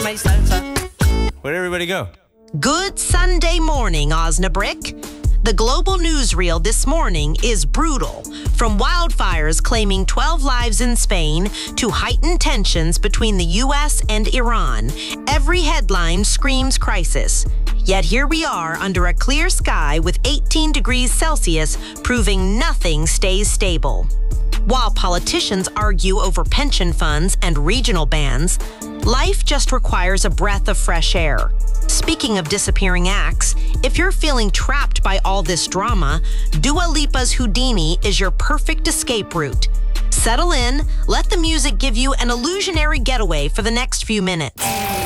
my salsa. Where'd everybody go? Good Sunday morning, Osnabrick. The global newsreel this morning is brutal. From wildfires claiming 12 lives in Spain to heightened tensions between the U.S. and Iran, every headline screams crisis. Yet here we are under a clear sky with 18 degrees Celsius, proving nothing stays stable. While politicians argue over pension funds and regional bans, life just requires a breath of fresh air. Speaking of disappearing acts, if you're feeling trapped by all this drama, Dua Lipa's Houdini is your perfect escape route. Settle in, let the music give you an illusionary getaway for the next few minutes.